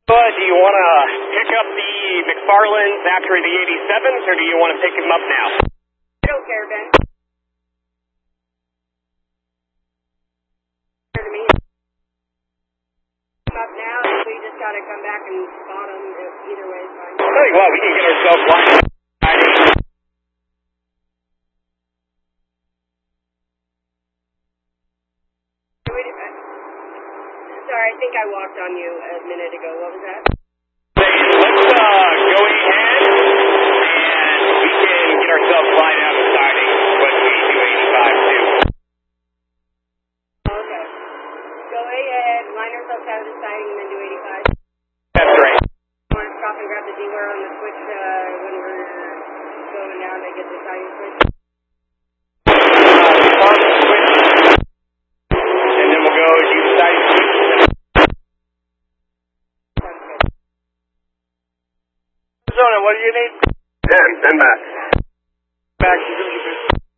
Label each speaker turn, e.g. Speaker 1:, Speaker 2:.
Speaker 1: Do you want to pick up the McFarlands after the 87s, or do you want to pick them up now?
Speaker 2: I don't care, Ben. To me. Up now, we just got to come back and spot them. Either way is fine.
Speaker 1: I'll tell you what, we can get ourselves lined up.
Speaker 2: Sorry, I think I walked on you a minute ago. What was that?
Speaker 1: Let's go ahead and we can get ourselves lined up siding what we do 85 too.
Speaker 2: Okay. Go ahead, line ourselves out of the siding and then do 85.
Speaker 1: That's right.
Speaker 2: Want to stop and grab the dealer on the switch when we're going down to get the siding switch?
Speaker 1: And then we'll go do the siding switch.
Speaker 3: Arizona, what do you need?
Speaker 4: 10, send back.
Speaker 3: Back.